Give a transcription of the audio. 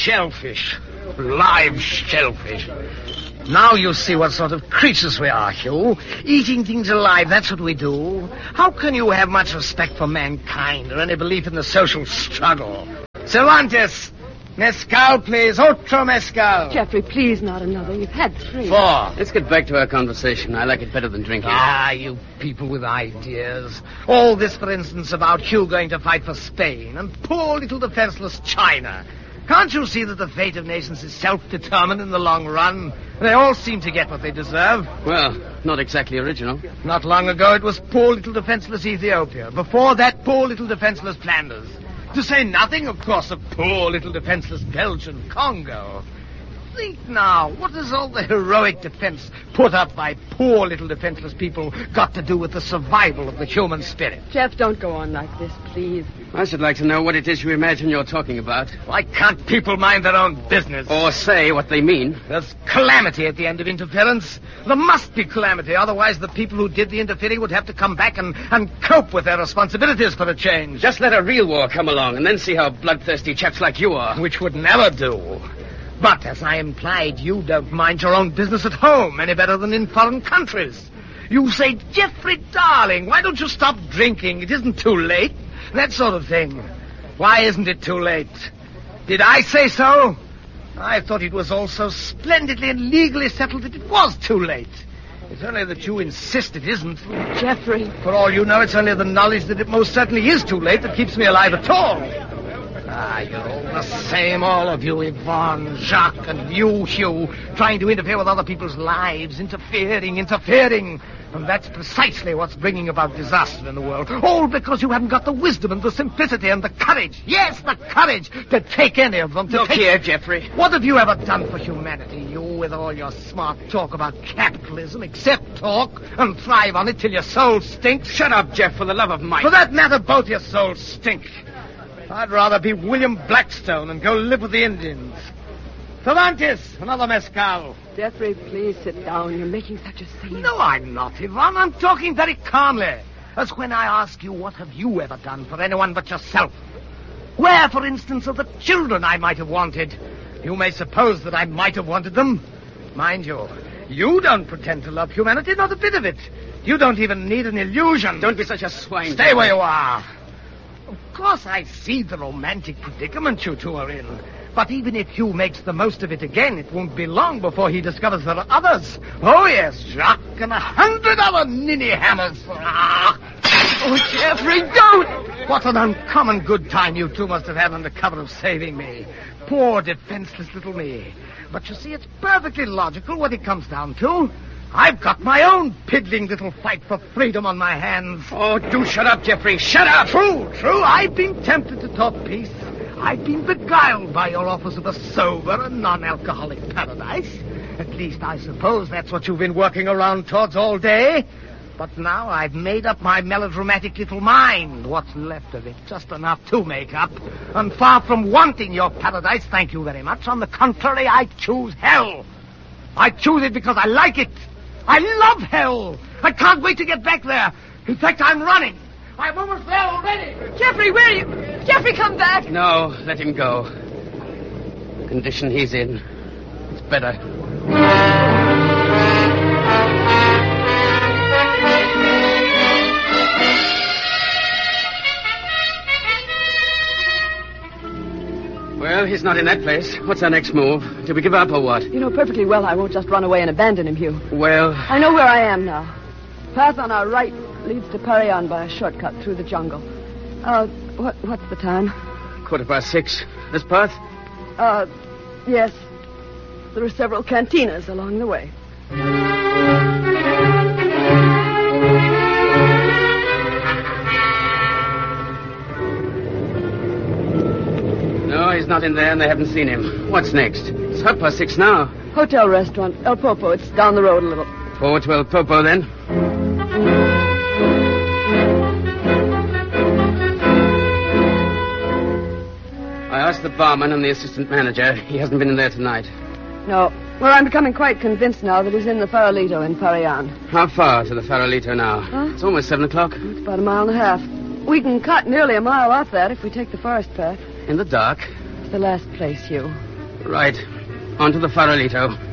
shellfish. Live shellfish. Now you see what sort of creatures we are, Hugh. Eating things alive, that's what we do. How can you have much respect for mankind or any belief in the social struggle? Cervantes, mezcal, please. Otro mezcal. Jeffrey, please, not another. You've had 3. 4. Let's get back to our conversation. I like it better than drinking. Ah, you people with ideas. All this, for instance, about Hugh going to fight for Spain and poor little defenseless China. Can't you see that the fate of nations is self-determined in the long run? They all seem to get what they deserve. Well, not exactly original. Not long ago, it was poor little defenseless Ethiopia. Before that, poor little defenseless Flanders. To say nothing, of course, of poor little defenseless Belgian Congo. Think now, what has all the heroic defense put up by poor little defenseless people got to do with the survival of the human spirit? Jeff, don't go on like this, please. I should like to know what it is you imagine you're talking about. Why can't people mind their own business? Or say what they mean. There's calamity at the end of interference. There must be calamity, otherwise the people who did the interfering would have to come back and cope with their responsibilities for a change. Just let a real war come along and then see how bloodthirsty chaps like you are. Which would never do. But, as I implied, you don't mind your own business at home any better than in foreign countries. You say, Jeffrey, darling, why don't you stop drinking? It isn't too late. That sort of thing. Why isn't it too late? Did I say so? I thought it was all so splendidly and legally settled that it was too late. It's only that you insist it isn't. Jeffrey. For all you know, it's only the knowledge that it most certainly is too late that keeps me alive at all. Ah, you're all the same, all of you, Yvonne, Jacques, and you, Hugh, trying to interfere with other people's lives, interfering. And that's precisely what's bringing about disaster in the world. All because you haven't got the wisdom and the simplicity and the courage. Yes, the courage to take any of them. Look here, Jeffrey. What have you ever done for humanity, you, with all your smart talk about capitalism? Accept talk and thrive on it till your soul stinks. Shut up, Jeff, for the love of Mike. For that matter, both your souls stink. I'd rather be William Blackstone and go live with the Indians. Cervantes, another mezcal. Jeffrey, please sit down. You're making such a scene. No, I'm not, Yvonne. I'm talking very calmly. As when I ask you, what have you ever done for anyone but yourself? Where, for instance, are the children I might have wanted? You may suppose that I might have wanted them. Mind you, you don't pretend to love humanity, not a bit of it. You don't even need an illusion. Don't be such a swine. Stay where you are. Of course, I see the romantic predicament you two are in. But even if Hugh makes the most of it again, it won't be long before he discovers there are others. Oh, yes, Jacques and 100 other ninny hammers. Oh, Jeffrey, don't! What an uncommon good time you two must have had under cover of saving me. Poor, defenseless little me. But you see, it's perfectly logical what it comes down to. I've got my own piddling little fight for freedom on my hands. Oh, do shut up, Jeffrey. Shut up! True. I've been tempted to talk peace. I've been beguiled by your offers of a sober and non-alcoholic paradise. At least I suppose that's what you've been working around towards all day. But now I've made up my melodramatic little mind. What's left of it? Just enough to make up. And far from wanting your paradise, thank you very much. On the contrary, I choose hell. I choose it because I like it. I love hell. I can't wait to get back there. In fact, I'm running. I'm almost there already. Jeffrey, where are you? Jeffrey, come back. No, let him go. The condition he's in, it's better. Well, he's not in that place. What's our next move? Do we give up or what? You know perfectly well I won't just run away and abandon him, Hugh. Well... I know where I am now. Path on our right leads to Parian by a shortcut through the jungle. What's the time? 6:15. This path? Yes. There are several cantinas along the way. No, he's not in there and they haven't seen him. What's next? It's 6:30 now. Hotel restaurant, El Popo. It's down the road a little. Forward to El Popo, then. I asked the barman and the assistant manager. He hasn't been in there tonight. No. Well, I'm becoming quite convinced now that he's in the Farolito in Parian. How far to the Farolito now? Huh? It's almost 7 o'clock. It's about 1.5 miles. We can cut nearly 1 mile off that if we take the forest path. In the dark. It's the last place, Hugh. Right. On to the Farolito.